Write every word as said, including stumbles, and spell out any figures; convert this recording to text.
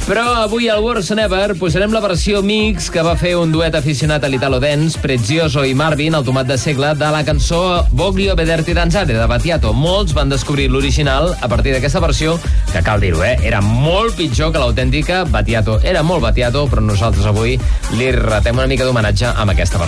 Però avui al Worse Never posarem la versió mix que va fer un duet aficionat a l'Italo Dance, Prezioso i Marvin, el tomat de segle, de la cançó Voglio vederti danzare, de Battiato. Molts van descobrir l'original a partir d'aquesta versió, que cal dir-ho, eh? Era molt pitjor que l'autèntica Battiato. Era molt Battiato, però nosaltres avui li retem una mica d'homenatge amb aquesta versió.